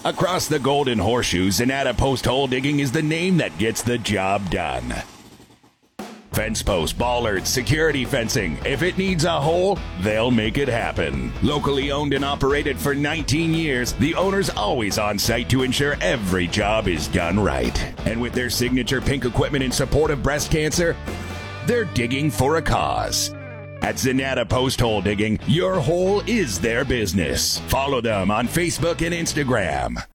Across the Golden Horseshoe, Zanata Post Hole Digging is the name that gets the job done. Fence posts, bollards, security fencing. If it needs a hole, they'll make it happen. Locally owned and operated for 19 years, the owner's always on site to ensure every job is done right. And with their signature pink equipment in support of breast cancer, they're digging for a cause. At Zanata Post Hole Digging, your hole is their business. Follow them on Facebook and Instagram.